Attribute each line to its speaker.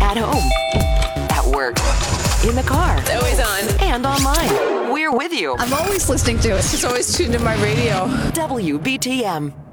Speaker 1: At home. At work. In the car.
Speaker 2: It's always on.
Speaker 1: And online. We're with you.
Speaker 2: I'm always listening to it. It's always tuned to my radio.
Speaker 1: WBTM.